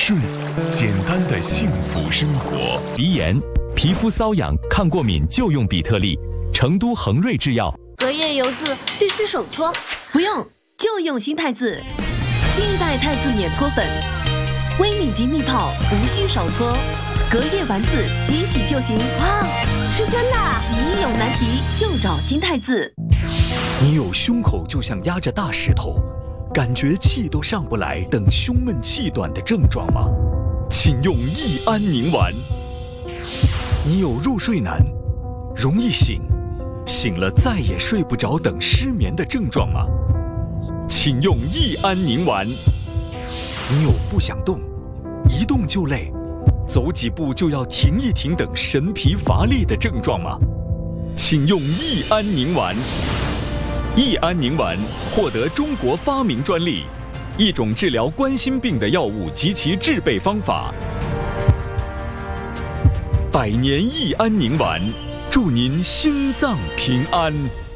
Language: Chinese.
顺，简单的幸福生活。 鼻炎、皮肤瘙痒、抗过敏就用比特利。成都恒瑞制药。 隔夜油渍必须手搓， 不用，就用新太字。新一代太字碾搓粉，微米级密泡，无需手搓，隔夜丸子即洗就行。 哇，是真的！ 洗衣有难题就找新太字。 你有胸口就像压着大石头，感觉气都上不来，等胸闷气短的症状吗？请用益安宁丸。你有入睡难，容易醒，醒了再也睡不着等失眠的症状吗？请用益安宁丸。你有不想动，一动就累，走几步就要停一停等神疲乏力的症状吗？请用益安宁丸。益安宁丸获得中国发明专利，一种治疗冠心病的药物及其制备方法。100年益安宁丸，祝您心脏平安。